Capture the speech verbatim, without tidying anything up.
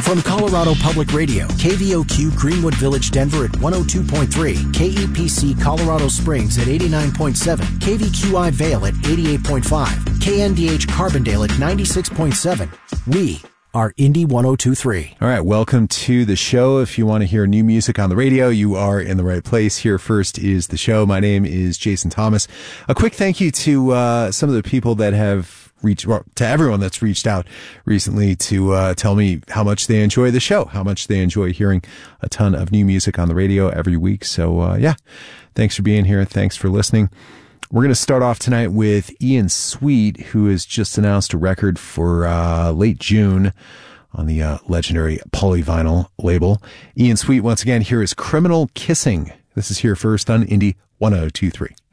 From Colorado Public Radio, K V O Q Greenwood Village, Denver at one oh two point three, K E P C Colorado Springs at eighty-nine point seven, K V Q I Vail at eighty-eight point five, K N D H Carbondale at ninety-six point seven. We are Indie one oh two point three. All right, welcome to the show. If you want to hear new music on the radio, you are in the right place. Here first is the show. My name is Jason Thomas. A quick thank you to uh, some of the people that have reached, well, to everyone that's reached out recently to uh, tell me how much they enjoy the show, how much they enjoy hearing a ton of new music on the radio every week. So, uh, yeah, thanks for being here. Thanks for listening. We're going to start off tonight with Ian Sweet, who has just announced a record for uh, late June on the uh, legendary Polyvinyl label. Ian Sweet, once again, here is Criminal Kissing. This is here first on Indie one oh two point three.